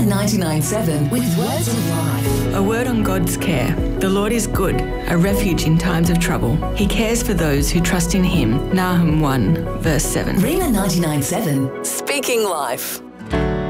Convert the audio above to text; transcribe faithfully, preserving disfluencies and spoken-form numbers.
Rhema ninety-nine point seven with words of life. A word on God's care. The Lord is good, a refuge in times of trouble. He cares for those who trust in him. Nahum one, verse seven. Rhema ninety-nine point seven, speaking life.